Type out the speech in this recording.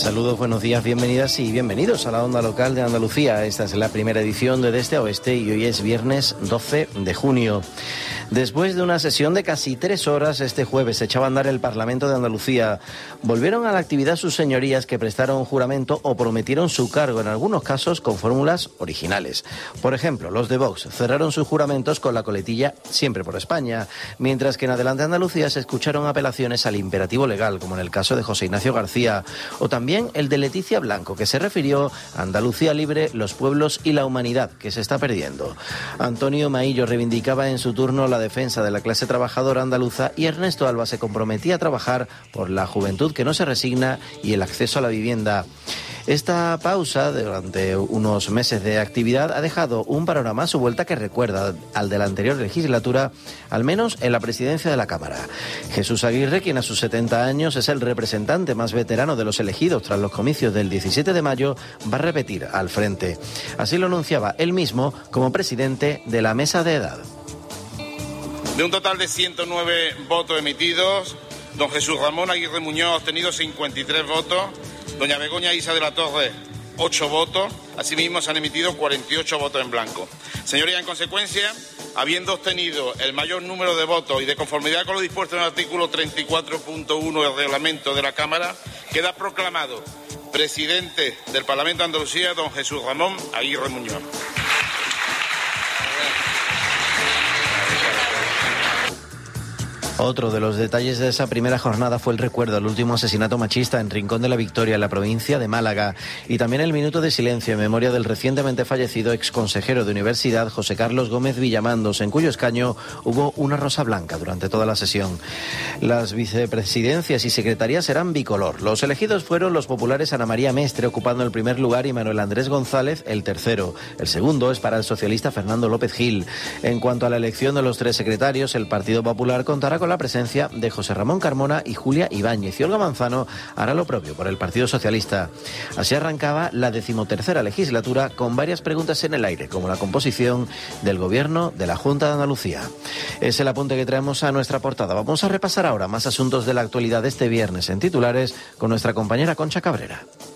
Saludos, buenos días, bienvenidas y bienvenidos a la onda local de Andalucía. Esta es la primera edición de Este a Oeste y hoy es viernes 12 de junio. Después de una sesión de casi 3 horas, este jueves se echaba a andar el Parlamento de Andalucía. Volvieron a la actividad sus señorías que prestaron juramento o prometieron su cargo, en algunos casos con fórmulas originales. Por ejemplo, los de Vox cerraron sus juramentos con la coletilla Siempre por España, mientras que en Adelante Andalucía se escucharon apelaciones al imperativo legal, como en el caso de José Ignacio García, o también el de Leticia Blanco, que se refirió a Andalucía libre, los pueblos y la humanidad, que se está perdiendo. Antonio Maillo reivindicaba en su turno la defensa de la clase trabajadora andaluza y Ernesto Alba se comprometía a trabajar por la juventud que no se resigna y el acceso a la vivienda. Esta pausa durante unos meses de actividad ha dejado un panorama a su vuelta que recuerda al de la anterior legislatura, al menos en la presidencia de la Cámara. Jesús Aguirre, quien a sus 70 años es el representante más veterano de los elegidos tras los comicios del 17 de mayo, va a repetir al frente. Así lo anunciaba él mismo como presidente de la mesa de edad. De un total de 109 votos emitidos, don Jesús Ramón Aguirre Muñoz ha obtenido 53 votos, doña Begoña Isa de la Torre 8 votos, asimismo se han emitido 48 votos en blanco. Señorías, en consecuencia, habiendo obtenido el mayor número de votos y de conformidad con lo dispuesto en el artículo 34.1 del reglamento de la Cámara, queda proclamado presidente del Parlamento de Andalucía don Jesús Ramón Aguirre Muñoz. Otro de los detalles de esa primera jornada fue el recuerdo al último asesinato machista en Rincón de la Victoria, en la provincia de Málaga, y también el minuto de silencio en memoria del recientemente fallecido exconsejero de Universidad, José Carlos Gómez Villamandos, en cuyo escaño hubo una rosa blanca durante toda la sesión. Las vicepresidencias y secretarías serán bicolor. Los elegidos fueron los populares Ana María Mestre, ocupando el primer lugar, y Manuel Andrés González, el tercero. El segundo es para el socialista Fernando López Gil. En cuanto a la elección de los 3 secretarios, el Partido Popular contará con la presencia de José Ramón Carmona y Julia Ibáñez, y Olga Manzano hará lo propio por el Partido Socialista. Así arrancaba la 13ª legislatura, con varias preguntas en el aire, como la composición del gobierno de la Junta de Andalucía. Es el apunte que traemos a nuestra portada. Vamos a repasar ahora más asuntos de la actualidad de este viernes en titulares con nuestra compañera Concha Cabrera.